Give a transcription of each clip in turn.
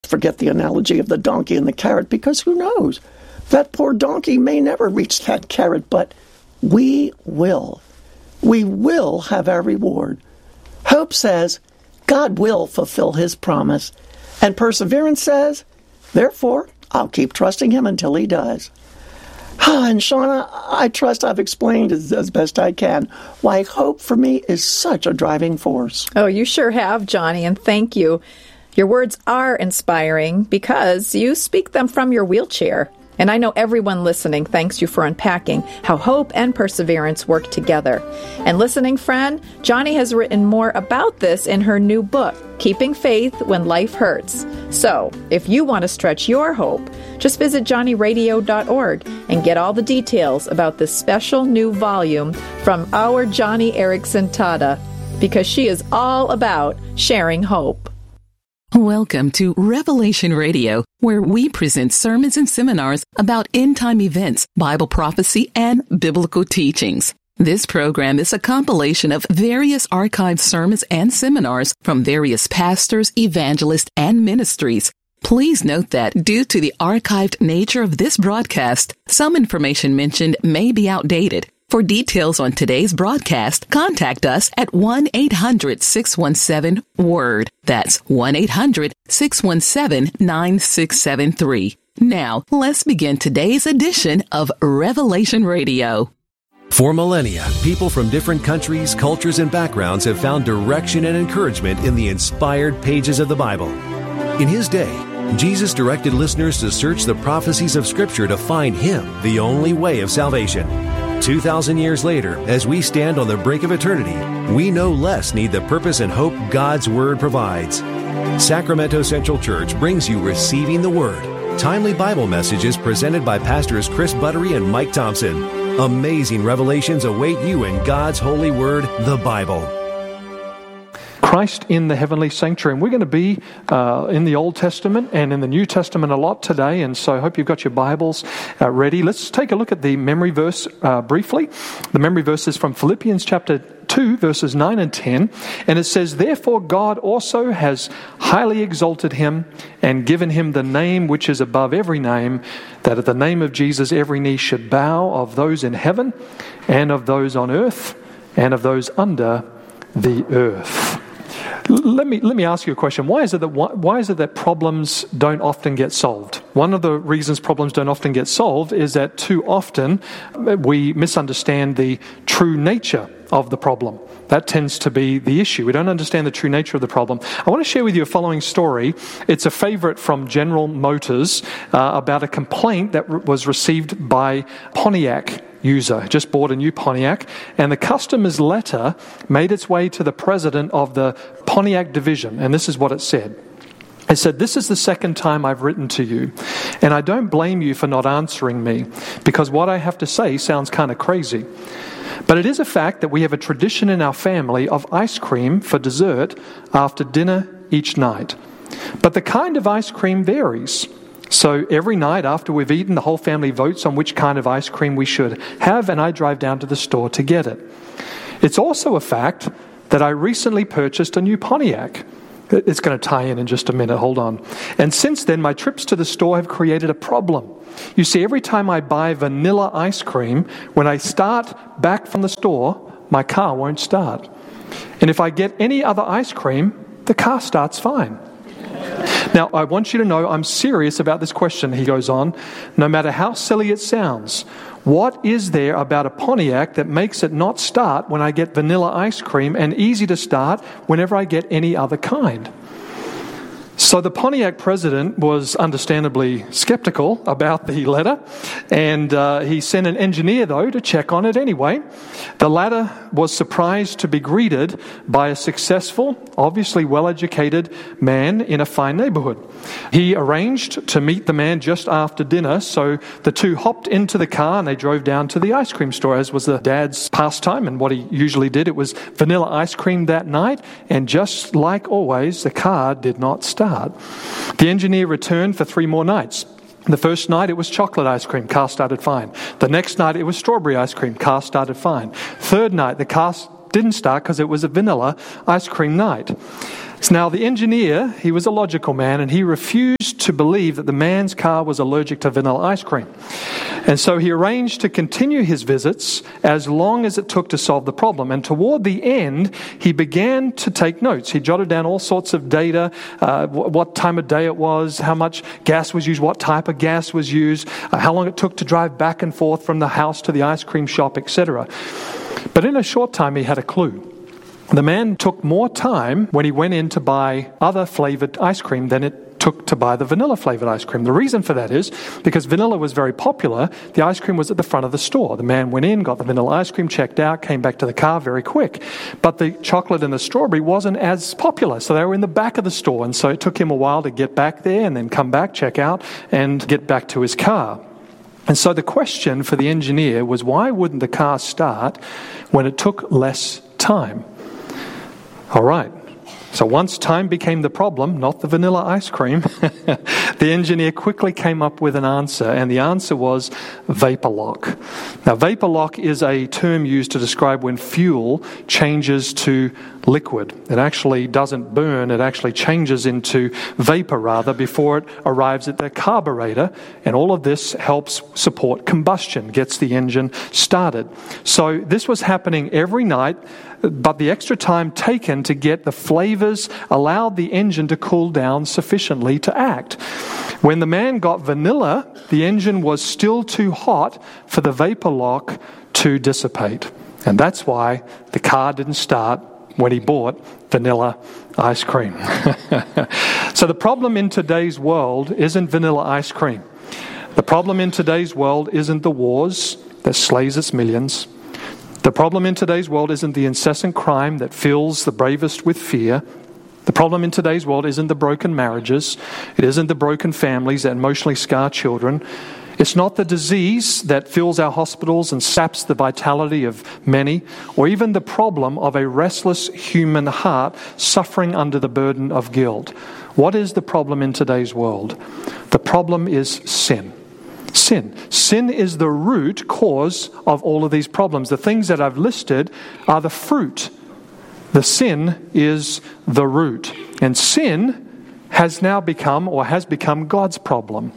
forget the analogy of the donkey and the carrot, because who knows? That poor donkey may never reach that carrot, but we will. We will have our reward. Hope says God will fulfill his promise, and perseverance says, therefore, I'll keep trusting him until he does. And Shauna, I trust I've explained as best I can why hope for me is such a driving force. Oh, you sure have, Johnny, and thank you. Your words are inspiring because you speak them from your wheelchair. And I know everyone listening thanks you for unpacking how hope and perseverance work together. And listening friend, Johnny has written more about this in her new book, Keeping Faith When Life Hurts. So, if you want to stretch your hope, just visit johnnyradio.org and get all the details about this special new volume from our Joni Eareckson Tada, because she is all about sharing hope. Welcome to Revelation Radio, where we present sermons and seminars about end-time events, Bible prophecy, and biblical teachings. This program is a compilation of various archived sermons and seminars from various pastors, evangelists, and ministries. Please note that due to the archived nature of this broadcast, some information mentioned may be outdated. For details on today's broadcast, contact us at 1-800-617-WORD. That's 1-800-617-9673. Now, let's begin today's edition of Revelation Radio. For millennia, people from different countries, cultures, and backgrounds have found direction and encouragement in the inspired pages of the Bible. In his day, Jesus directed listeners to search the prophecies of Scripture to find Him, the only way of salvation. 2,000 years later, as we stand on the brink of eternity, we no less need the purpose and hope God's Word provides. Sacramento Central Church brings you Receiving the Word, timely Bible messages presented by Pastors Chris Buttery and Mike Thompson. Amazing revelations await you in God's holy Word, the Bible. Christ in the heavenly sanctuary. And we're going to be in the Old Testament and in the New Testament a lot today, and so I hope you've got your Bibles ready. Let's take a look at the memory verse briefly. The memory verse is from Philippians chapter 2, verses 9 and 10, and it says, "Therefore God also has highly exalted him and given him the name which is above every name, that at the name of Jesus every knee should bow, of those in heaven and of those on earth and of those under the earth." Let me ask you a question. Why is it that problems don't often get solved? One of the reasons problems don't often get solved is that too often we misunderstand the true nature of the problem. That tends to be the issue. We don't understand the true nature of the problem. I want to share with you a following story. It's a favorite from General Motors about a complaint that was received by Pontiac user. Just bought a new Pontiac, and the customer's letter made its way to the president of the Pontiac division, and this is what it said. It said, "This is the second time I've written to you, and I don't blame you for not answering me, because what I have to say sounds kind of crazy. But it is a fact that we have a tradition in our family of ice cream for dessert after dinner each night. But the kind of ice cream varies. So every night after we've eaten, the whole family votes on which kind of ice cream we should have, and I drive down to the store to get it. It's also a fact that I recently purchased a new Pontiac." It's going to tie in just a minute, hold on. "And since then, my trips to the store have created a problem. You see, every time I buy vanilla ice cream, when I start back from the store, my car won't start. And if I get any other ice cream, the car starts fine. Now, I want you to know I'm serious about this question," he goes on. "No matter how silly it sounds, what is there about a Pontiac that makes it not start when I get vanilla ice cream and easy to start whenever I get any other kind?" So the Pontiac president was understandably skeptical about the letter, and he sent an engineer, though, to check on it anyway. The latter was surprised to be greeted by a successful, obviously well-educated man in a fine neighborhood. He arranged to meet the man just after dinner, so the two hopped into the car and they drove down to the ice cream store, as was the dad's pastime and what he usually did. It was vanilla ice cream that night, and just like always, the car did not start. The engineer returned for 3 more nights. The first night it was chocolate ice cream, car started fine. The next night it was strawberry ice cream, car started fine. Third night the car didn't start because it was a vanilla ice cream night. So now the engineer, he was a logical man, and he refused to believe that the man's car was allergic to vanilla ice cream. And so he arranged to continue his visits as long as it took to solve the problem. And toward the end, he began to take notes. He jotted down all sorts of data, what time of day it was, how much gas was used, what type of gas was used, how long it took to drive back and forth from the house to the ice cream shop, etc. But in a short time, he had a clue. The man took more time when he went in to buy other flavored ice cream than it took to buy the vanilla flavored ice cream. The reason for that is because vanilla was very popular. The ice cream was at the front of the store. The man went in, got the vanilla ice cream, checked out, came back to the car very quick. But the chocolate and the strawberry wasn't as popular, so they were in the back of the store. And so it took him a while to get back there and then come back, check out, and get back to his car. And so the question for the engineer was, why wouldn't the car start when it took less time? All right. So once time became the problem, not the vanilla ice cream, the engineer quickly came up with an answer, and the answer was vapor lock. Now, vapor lock is a term used to describe when fuel changes to liquid. It actually doesn't burn, it actually changes into vapor rather before it arrives at the carburetor, and all of this helps support combustion, gets the engine started. So this was happening every night, but the extra time taken to get the flavors allowed the engine to cool down sufficiently to act. When the man got vanilla, the engine was still too hot for the vapor lock to dissipate. And that's why the car didn't start when he bought vanilla ice cream. So the problem in today's world isn't vanilla ice cream. The problem in today's world isn't the wars that slays its millions. The problem in today's world isn't the incessant crime that fills the bravest with fear. The problem in today's world isn't the broken marriages. It isn't the broken families that emotionally scar children. It's not the disease that fills our hospitals and saps the vitality of many, or even the problem of a restless human heart suffering under the burden of guilt. What is the problem in today's world? The problem is sin. Sin. Sin is the root cause of all of these problems. The things that I've listed are the fruit. The sin is the root. And sin has now become, or has become, God's problem.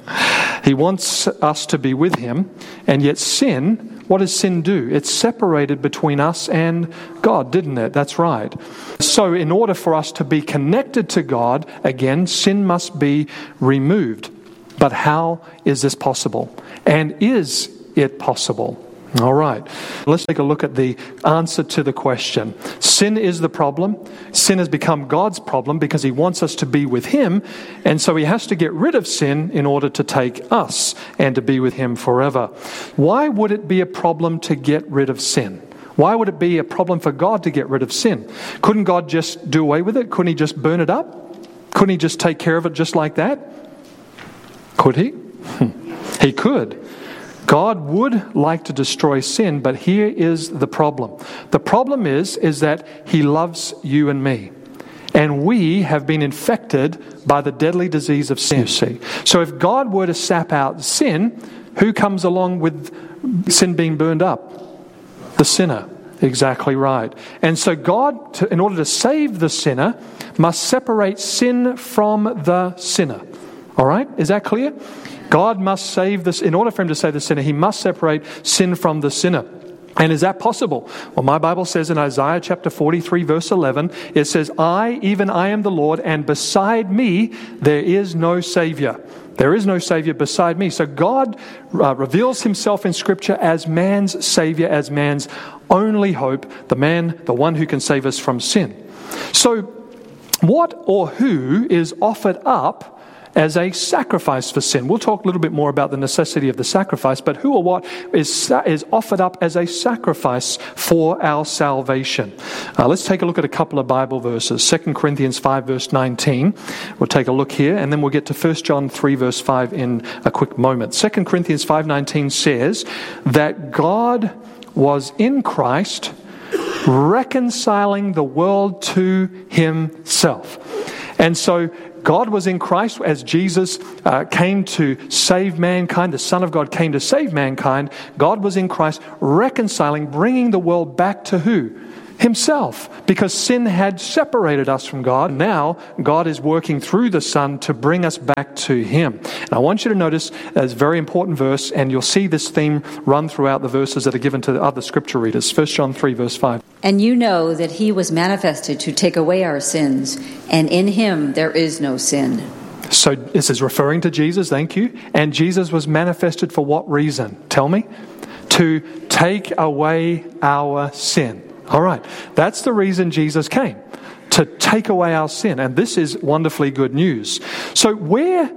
He wants us to be with Him, and yet sin, what does sin do? It separated between us and God, didn't it? That's right. So in order for us to be connected to God, again, sin must be removed. But how is this possible? And is it possible? All right, let's take a look at the answer to the question. Sin is the problem. Sin has become God's problem because He wants us to be with Him, and so He has to get rid of sin in order to take us and to be with Him forever. Why would it be a problem to get rid of sin? Why would it be a problem for God to get rid of sin? Couldn't God just do away with it? Couldn't He just burn it up? Couldn't He just take care of it just like that? Could He? He could. God would like to destroy sin, but here is the problem. The problem is that He loves you and me. And we have been infected by the deadly disease of sin, you see. So if God were to sap out sin, who comes along with sin being burned up? The sinner. Exactly right. And so God, in order to save the sinner, must separate sin from the sinner. All right? Is that clear? God must save this. In order for Him to save the sinner, He must separate sin from the sinner. And is that possible? Well, my Bible says in Isaiah chapter 43, verse 11, it says, I, even I am the Lord, and beside me there is no Savior. There is no Savior beside me. So God reveals Himself in Scripture as man's Savior, as man's only hope, the one who can save us from sin. So what or who is offered up as a sacrifice for sin? We'll talk a little bit more about the necessity of the sacrifice, but who or what is offered up as a sacrifice for our salvation? Let's take a look at a couple of Bible verses. 2 Corinthians 5 verse 19. We'll take a look here, and then we'll get to 1 John 3 verse 5 in a quick moment. 2 Corinthians 5:19 says that God was in Christ reconciling the world to Himself. And so God was in Christ as Jesus came to save mankind. The Son of God came to save mankind. God was in Christ reconciling, bringing the world back to who? himself, because sin had separated us from God. Now, God is working through the Son to bring us back to him. And I want you to notice it's a very important verse, and you'll see this theme run throughout the verses that are given to the other scripture readers. 1 John 3, verse 5. And you know that he was manifested to take away our sins, and in him there is no sin. So this is referring to Jesus, thank you. And Jesus was manifested for what reason? Tell me. To take away our sin. All right, that's the reason Jesus came, to take away our sin. And this is wonderfully good news. So where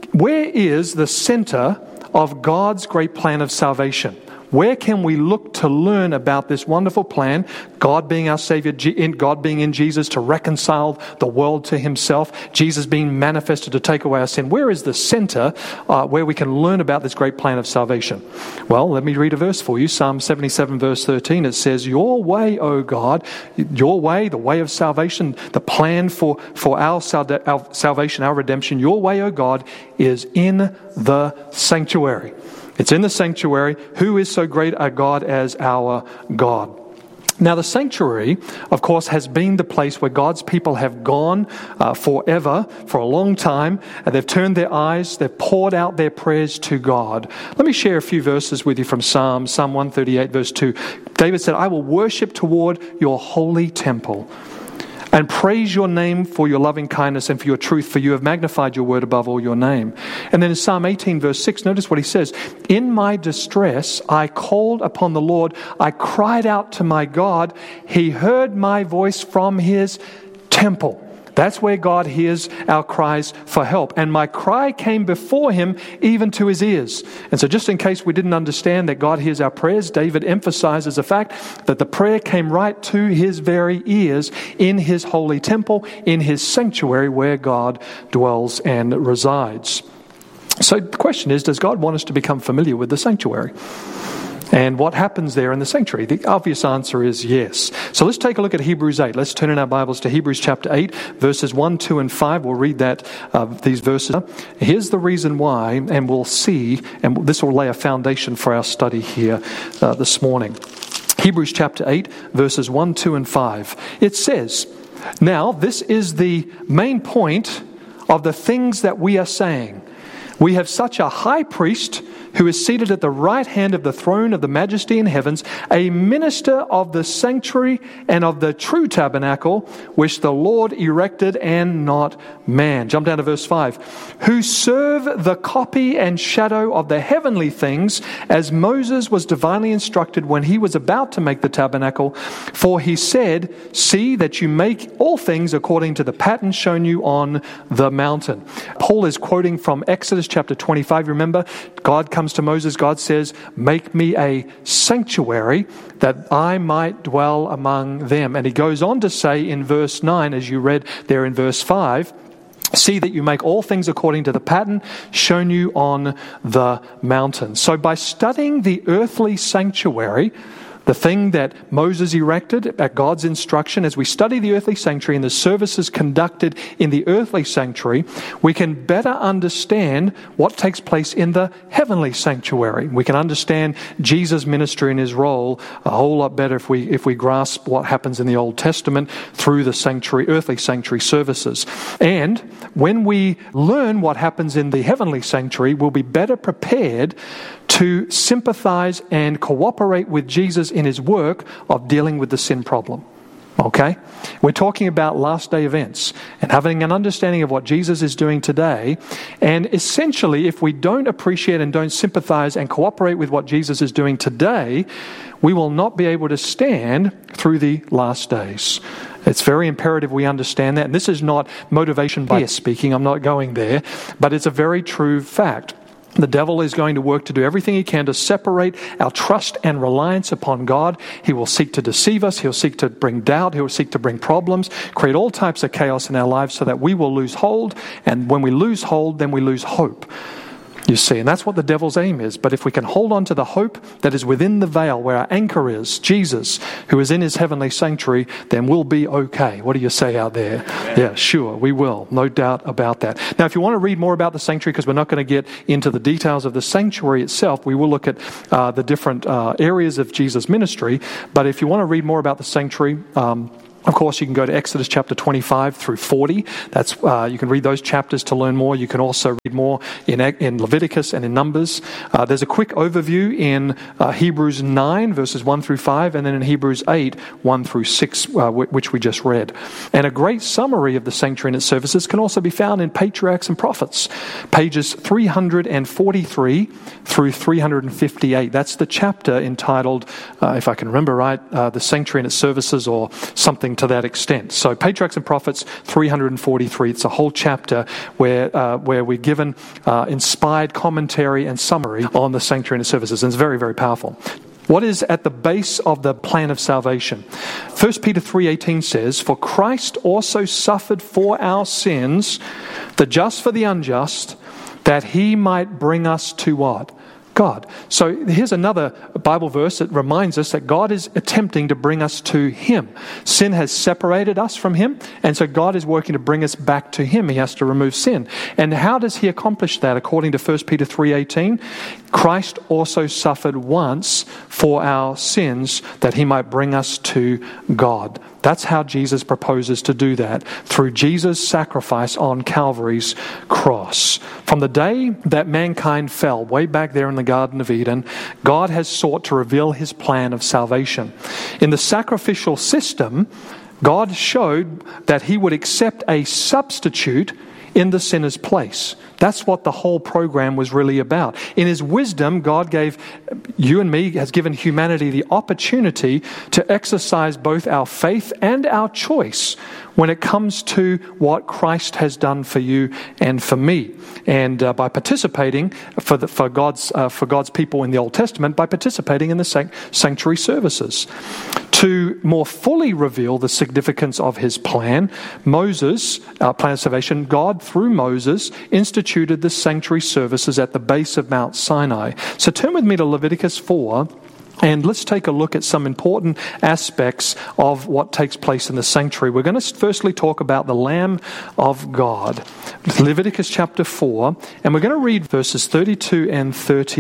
is the center of God's great plan of salvation? Where can we look to learn about this wonderful plan, God being our Savior, God being in Jesus to reconcile the world to himself, Jesus being manifested to take away our sin? Where is the center where we can learn about this great plan of salvation? Well, let me read a verse for you. Psalm 77, verse 13. It says, your way, O God, your way, the way of salvation, the plan for our salvation, our redemption, your way, O God, is in the sanctuary. It's in the sanctuary. Who is so great a God as our God? Now, the sanctuary, of course, has been the place where God's people have gone forever, for a long time. And they've turned their eyes, they've poured out their prayers to God. Let me share a few verses with you from Psalm 138, verse 2. David said, I will worship toward your holy temple and praise your name for your loving kindness and for your truth, for you have magnified your word above all your name. And then in Psalm 18, verse 6, notice what he says. In my distress, I called upon the Lord. I cried out to my God. He heard my voice from his temple. That's where God hears our cries for help. And my cry came before him, even to his ears. And so just in case we didn't understand that God hears our prayers, David emphasizes the fact that the prayer came right to his very ears in his holy temple, in his sanctuary where God dwells and resides. So the question is, does God want us to become familiar with the sanctuary? And what happens there in the sanctuary? The obvious answer is yes. So let's take a look at Hebrews 8. Let's turn in our Bibles to Hebrews chapter 8, verses 1, 2, and 5. We'll read these verses. Here's the reason why, and we'll see, and this will lay a foundation for our study here this morning. Hebrews chapter 8, verses 1, 2, and 5. It says, now this is the main point of the things that we are saying. We have such a high priest who is seated at the right hand of the throne of the majesty in heavens, a minister of the sanctuary and of the true tabernacle, which the Lord erected and not man. Jump down to verse 5. Who serve the copy and shadow of the heavenly things, as Moses was divinely instructed when he was about to make the tabernacle. For he said, see that you make all things according to the pattern shown you on the mountain. Paul is quoting from Exodus chapter 25. Remember, God comes to Moses, God says, make me a sanctuary that I might dwell among them. And he goes on to say in verse 9, as you read there in verse 5, see that you make all things according to the pattern shown you on the mountain. So by studying the earthly sanctuary, the thing that Moses erected at God's instruction, as we study the earthly sanctuary and the services conducted in the earthly sanctuary, we can better understand what takes place in the heavenly sanctuary. We can understand Jesus' ministry and his role a whole lot better if we grasp what happens in the Old Testament through the earthly sanctuary services. And when we learn what happens in the heavenly sanctuary, we'll be better prepared to sympathize and cooperate with Jesus in his work of dealing with the sin problem. Okay? We're talking about last day events and having an understanding of what Jesus is doing today. And essentially, if we don't appreciate and don't sympathize and cooperate with what Jesus is doing today, we will not be able to stand through the last days. It's very imperative we understand that. And this is not motivation bias speaking. I'm not going there. But it's a very true fact. The devil is going to work to do everything he can to separate our trust and reliance upon God. He will seek to deceive us. He'll seek to bring doubt. He'll seek to bring problems, create all types of chaos in our lives so that we will lose hold. And when we lose hold, then we lose hope. You see, and that's what the devil's aim is. But if we can hold on to the hope that is within the veil, where our anchor is, Jesus, who is in his heavenly sanctuary, then we'll be okay. What do you say out there? Yeah, sure, we will. No doubt about that. Now, if you want to read more about the sanctuary, because we're not going to get into the details of the sanctuary itself, we will look at the different areas of Jesus' ministry. But if you want to read more about the sanctuary, of course, you can go to Exodus chapter 25 through 40. That's you can read those chapters to learn more. You can also read more in Leviticus and in Numbers. There's a quick overview in Hebrews 9, verses 1 through 5, and then in Hebrews 8, 1 through 6, which we just read. And a great summary of the sanctuary and its services can also be found in Patriarchs and Prophets, pages 343 through 358. That's the chapter entitled, if I can remember right, the sanctuary and its services, or something to that extent. So Patriarchs and Prophets 343, it's a whole chapter where we're given inspired commentary and summary on the sanctuary and its services, and it's very, very powerful. What is at the base of the plan of salvation? 1 Peter 3:18 says, "For Christ also suffered for our sins, the just for the unjust, that he might bring us to" what? God. So here's another Bible verse that reminds us that God is attempting to bring us to him. Sin has separated us from him, and so God is working to bring us back to him. He has to remove sin. And how does he accomplish that? According to 1 Peter 3:18, Christ also suffered once for our sins, that he might bring us to God. That's how Jesus proposes to do that, through Jesus' sacrifice on Calvary's cross. From the day that mankind fell, way back there in the Garden of Eden, God has sought to reveal his plan of salvation. In the sacrificial system, God showed that he would accept a substitute in the sinner's place. That's what the whole program was really about. In his wisdom, God gave you and me, has given humanity the opportunity to exercise both our faith and our choice when it comes to what Christ has done for you and for me. And by participating for God's people in the Old Testament, by participating in the sanctuary services. To more fully reveal the significance of his plan, Moses, plan of salvation, God through Moses instituted the sanctuary services at the base of Mount Sinai. So turn with me to Leviticus 4. And let's take a look at some important aspects of what takes place in the sanctuary. We're going to firstly talk about the Lamb of God. Leviticus chapter 4, and we're going to read verses 32 and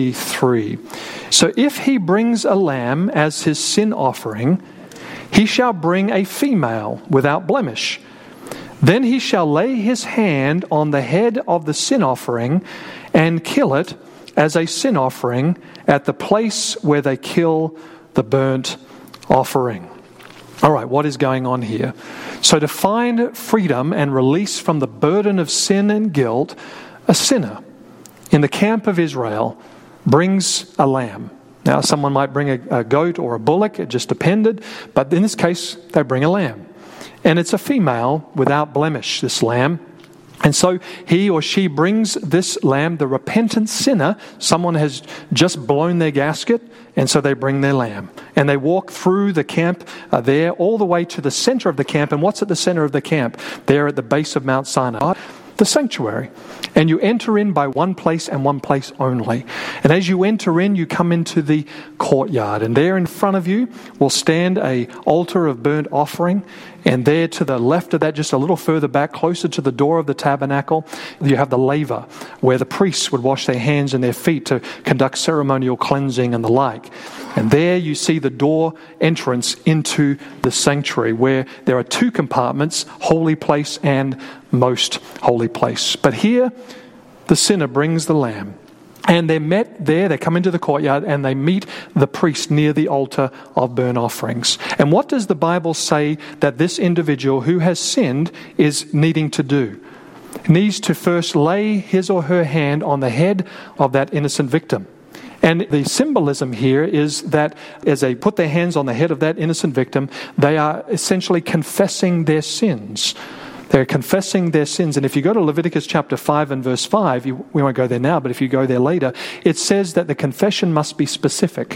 33. "So if he brings a lamb as his sin offering, he shall bring a female without blemish. Then he shall lay his hand on the head of the sin offering and kill it as a sin offering at the place where they kill the burnt offering." All right, what is going on here? So to find freedom and release from the burden of sin and guilt, a sinner in the camp of Israel brings a lamb. Now, someone might bring a goat or a bullock, it just depended, but in this case, they bring a lamb. And it's a female without blemish, this lamb. And so he or she brings this lamb, the repentant sinner. Someone has just blown their gasket, and so they bring their lamb. And they walk through the camp there all the way to the center of the camp. And what's at the center of the camp? There at the base of Mount Sinai, the sanctuary. And you enter in by one place and one place only. And as you enter in, you come into the courtyard. And there in front of you will stand an altar of burnt offering. And there to the left of that, just a little further back, closer to the door of the tabernacle, you have the laver, where the priests would wash their hands and their feet to conduct ceremonial cleansing and the like. And there you see the door entrance into the sanctuary, where there are two compartments, holy place and most holy place. But here, the sinner brings the lamb. And they're met there, they come into the courtyard, and they meet the priest near the altar of burnt offerings. And what does the Bible say that this individual who has sinned is needing to do? He needs to first lay his or her hand on the head of that innocent victim. And the symbolism here is that as they put their hands on the head of that innocent victim, they are essentially confessing their sins. They're confessing their sins. And if you go to Leviticus chapter 5 and verse 5, we won't go there now, but if you go there later, it says that the confession must be specific,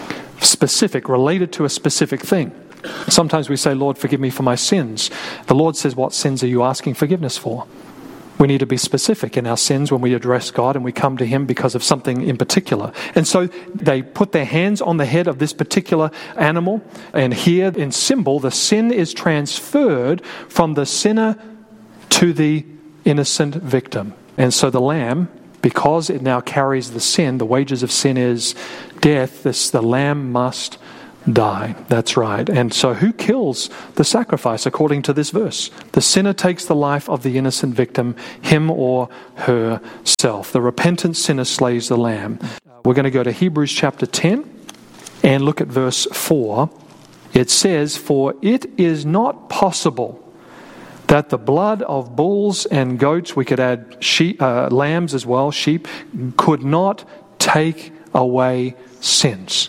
related to a specific thing. Sometimes we say, "Lord, forgive me for my sins." The Lord says, what sins are you asking forgiveness for? We need to be specific in our sins when we address God and we come to Him because of something in particular. And so they put their hands on the head of this particular animal, and here in symbol, the sin is transferred from the sinner to the innocent victim. And so the lamb, because it now carries the sin, the wages of sin is death, the lamb must die. That's right. And so who kills the sacrifice according to this verse? The sinner takes the life of the innocent victim, him or herself. The repentant sinner slays the lamb. We're going to go to Hebrews chapter 10 and look at verse 4. It says, "For it is not possible that the blood of bulls and goats," we could add sheep, lambs as well, sheep, "could not take away sins."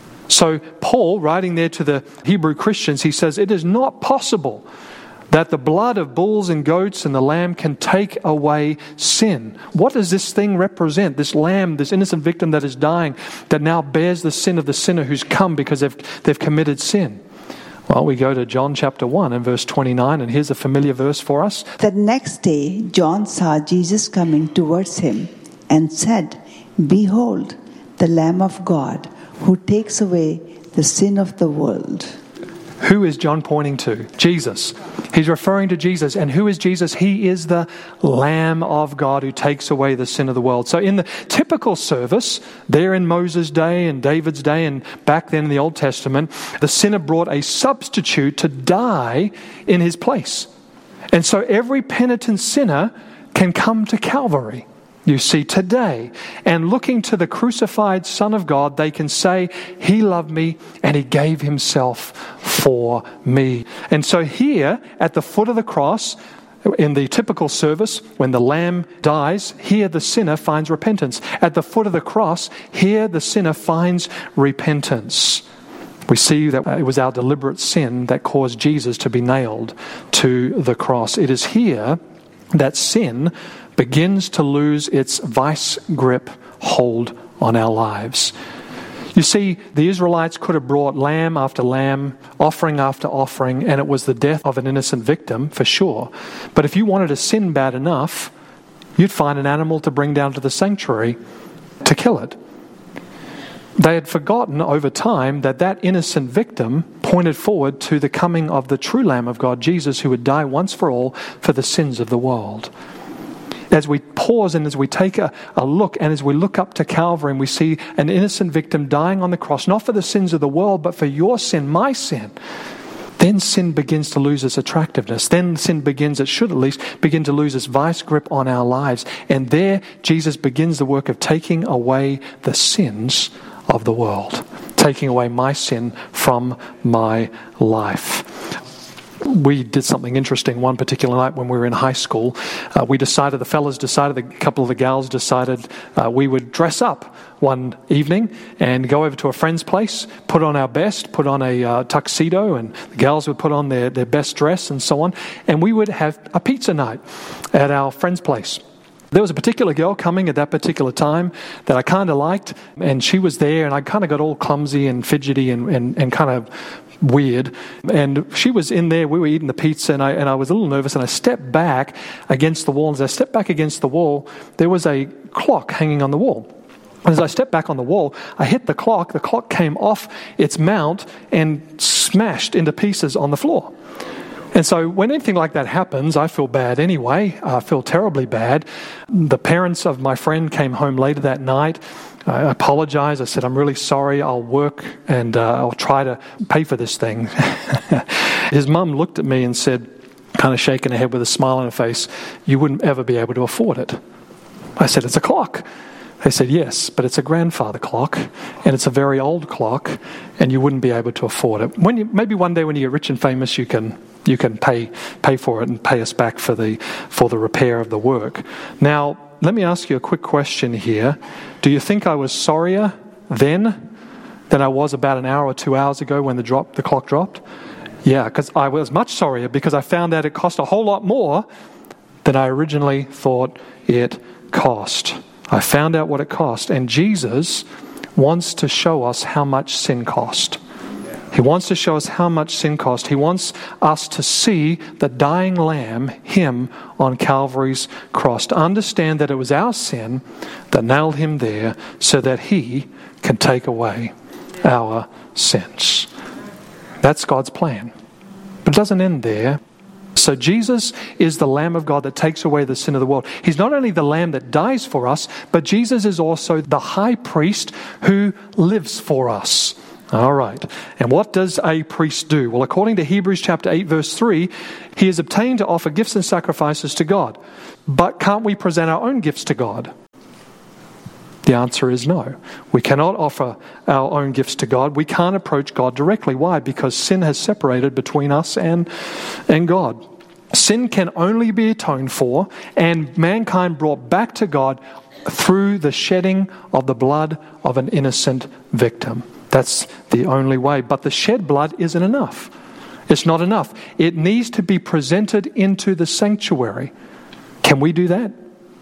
So Paul, writing there to the Hebrew Christians, he says, it is not possible that the blood of bulls and goats and the lamb can take away sin. What does this thing represent? This lamb, this innocent victim that is dying, that now bears the sin of the sinner who's come because they've committed sin. Well, we go to John chapter 1 and verse 29, and here's a familiar verse for us. The next day, John saw Jesus coming towards him and said, "Behold, the Lamb of God, who takes away the sin of the world." Who is John pointing to? Jesus. He's referring to Jesus. And who is Jesus? He is the Lamb of God who takes away the sin of the world. So in the typical service, there in Moses' day and David's day and back then in the Old Testament, the sinner brought a substitute to die in his place. And so every penitent sinner can come to Calvary, you see, today. And looking to the crucified Son of God, they can say, He loved me and He gave Himself for me. And so here at the foot of the cross, in the typical service, when the lamb dies, here the sinner finds repentance. At the foot of the cross, here the sinner finds repentance. We see that it was our deliberate sin that caused Jesus to be nailed to the cross. It is here that sin begins to lose its vice grip hold on our lives. You see, the Israelites could have brought lamb after lamb, offering after offering, and it was the death of an innocent victim, for sure. But if you wanted to sin bad enough, you'd find an animal to bring down to the sanctuary to kill it. They had forgotten over time that innocent victim pointed forward to the coming of the true Lamb of God, Jesus, who would die once for all for the sins of the world. As we pause and as we take a look and as we look up to Calvary and we see an innocent victim dying on the cross, not for the sins of the world, but for your sin, my sin, then sin begins to lose its attractiveness. Then sin begins, it should at least, begin to lose its vice grip on our lives. And there, Jesus begins the work of taking away the sins of the world, taking away my sin from my life. We did something interesting one particular night when we were in high school. The couple of the gals decided we would dress up one evening and go over to a friend's place, put on our best, put on a tuxedo, and the gals would put on their best dress and so on, and we would have a pizza night at our friend's place. There was a particular girl coming at that particular time that I kind of liked, and she was there, and I kind of got all clumsy and fidgety and kind of weird. And she was in there, we were eating the pizza, and I was a little nervous, and I stepped back against the wall. And as I stepped back against the wall, there was a clock hanging on the wall. And as I stepped back on the wall, I hit the clock. The clock came off its mount and smashed into pieces on the floor. And so when anything like that happens, I feel bad anyway. I feel terribly bad. The parents of my friend came home later that night. I apologized. I said, I'm really sorry. I'll work and I'll try to pay for this thing. His mum looked at me and said, kind of shaking her head with a smile on her face, you wouldn't ever be able to afford it. I said, it's a clock. They said, yes, but it's a grandfather clock, and it's a very old clock, and you wouldn't be able to afford it. Maybe one day when you get rich and famous, you can pay for it and pay us back for the repair of the work. Now, let me ask you a quick question here. Do you think I was sorrier then than I was about an hour or 2 hours ago when the clock dropped? Yeah, because I was much sorrier because I found out it cost a whole lot more than I originally thought it cost. I found out what it cost, and Jesus wants to show us how much sin cost. He wants to show us how much sin cost. He wants us to see the dying lamb, him, on Calvary's cross, to understand that it was our sin that nailed him there so that he can take away our sins. That's God's plan. But it doesn't end there. So Jesus is the Lamb of God that takes away the sin of the world. He's not only the Lamb that dies for us, but Jesus is also the high priest who lives for us. All right. And what does a priest do? Well, according to Hebrews chapter 8, verse 3, he is obtained to offer gifts and sacrifices to God. But can't we present our own gifts to God? The answer is no. We cannot offer our own gifts to God. We can't approach God directly. Why? Because sin has separated between us and God. Sin can only be atoned for and mankind brought back to God through the shedding of the blood of an innocent victim. That's the only way. But the shed blood isn't enough. It's not enough. It needs to be presented into the sanctuary. Can we do that?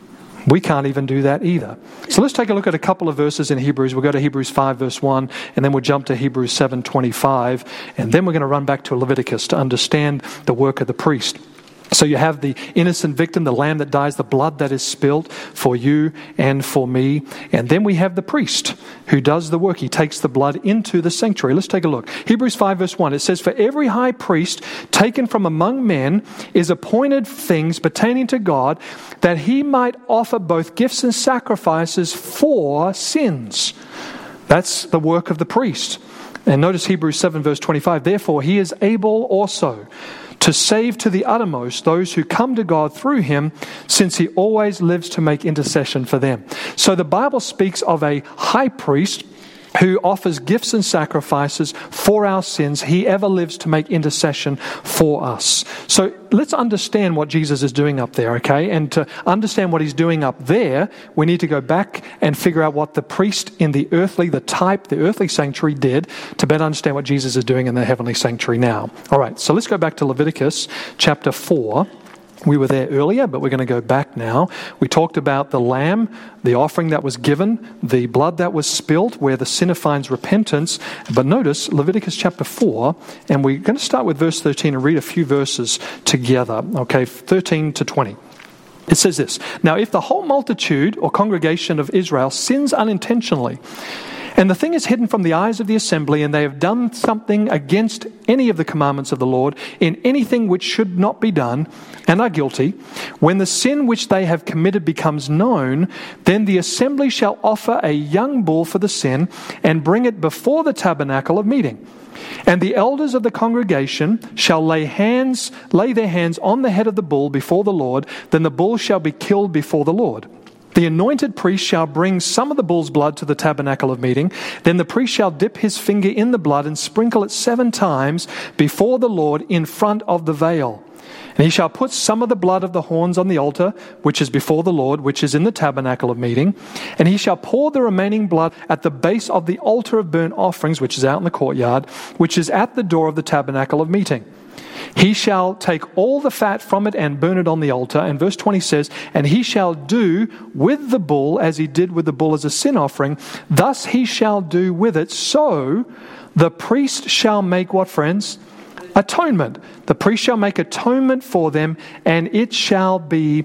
We can't even do that either. So let's take a look at a couple of verses in Hebrews. We'll go to Hebrews 5 verse 1, and then we'll jump to Hebrews 7:25, and then we're going to run back to Leviticus to understand the work of the priest. So you have the innocent victim, the lamb that dies, the blood that is spilled for you and for me. And then we have the priest who does the work. He takes the blood into the sanctuary. Let's take a look. Hebrews 5 verse 1, it says, "For every high priest taken from among men is appointed things pertaining to God, that he might offer both gifts and sacrifices for sins." That's the work of the priest. And notice Hebrews 7 verse 25, "Therefore he is able also to save to the uttermost those who come to God through him, since he always lives to make intercession for them." So the Bible speaks of a high priest who offers gifts and sacrifices for our sins. He ever lives to make intercession for us. So let's understand what Jesus is doing up there, okay? And to understand what he's doing up there, we need to go back and figure out what the priest in the earthly sanctuary did to better understand what Jesus is doing in the heavenly sanctuary now. All right, so let's go back to Leviticus chapter 4. We were there earlier, but we're going to go back now. We talked about the lamb, the offering that was given, the blood that was spilled, where the sinner finds repentance. But notice Leviticus chapter 4, and we're going to start with verse 13 and read a few verses together. Okay, 13 to 20. It says this, "Now if the whole multitude or congregation of Israel sins unintentionally, and the thing is hidden from the eyes of the assembly, and they have done something against any of the commandments of the Lord, in anything which should not be done, and are guilty, when the sin which they have committed becomes known, then the assembly shall offer a young bull for the sin, and bring it before the tabernacle of meeting. And the elders of the congregation shall lay their hands on the head of the bull before the Lord, then the bull shall be killed before the Lord. The anointed priest shall bring some of the bull's blood to the tabernacle of meeting. Then the priest shall dip his finger in the blood and sprinkle it 7 times before the Lord in front of the veil. And he shall put some of the blood of the horns on the altar, which is before the Lord, which is in the tabernacle of meeting. And he shall pour the remaining blood at the base of the altar of burnt offerings, which is out in the courtyard, which is at the door of the tabernacle of meeting. He shall take all the fat from it and burn it on the altar." And verse 20 says, "And he shall do with the bull as he did with the bull as a sin offering. Thus he shall do with it. So the priest shall make" what, friends? Atonement. "The priest shall make atonement for them, and it shall be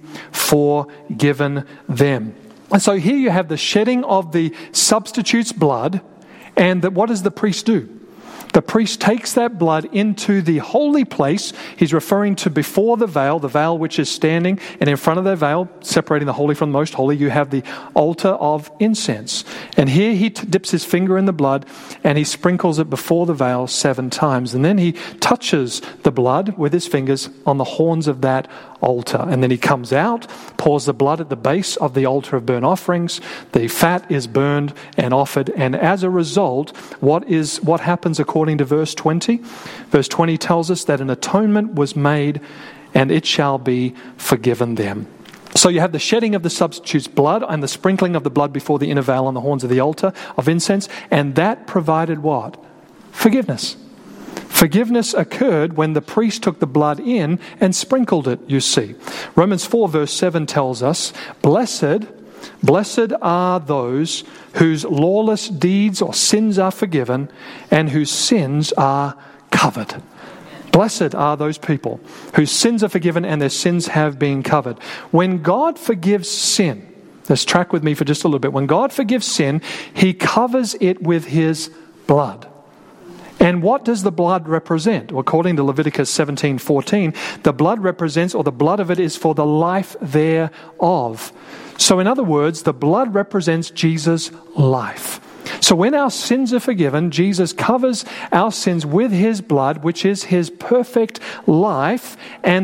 forgiven them." And so here you have the shedding of the substitute's blood. And what does the priest do? The priest takes that blood into the holy place. He's referring to before the veil which is standing, and in front of the veil, separating the holy from the most holy, you have the altar of incense. And here he dips his finger in the blood, and he sprinkles it before the veil 7 times. And then he touches the blood with his fingers on the horns of that altar. And then he comes out, pours the blood at the base of the altar of burnt offerings. The fat is burned and offered. And as a result, what happens according to verse 20? Verse 20 tells us that an atonement was made, and it shall be forgiven them. So you have the shedding of the substitute's blood and the sprinkling of the blood before the inner veil on the horns of the altar of incense. And that provided what? Forgiveness. Forgiveness occurred when the priest took the blood in and sprinkled it, you see. Romans 4 verse 7 tells us, "Blessed Blessed are those whose lawless deeds or sins are forgiven and whose sins are covered. Blessed are those people whose sins are forgiven and their sins have been covered. When God forgives sin, let's track with me for just a little bit. When God forgives sin, He covers it with His blood. And what does the blood represent? Well, according to Leviticus 17:14, the blood represents, or the blood of it is for the life thereof. So in other words, the blood represents Jesus' life. So when our sins are forgiven, Jesus covers our sins with His blood, which is His perfect life, and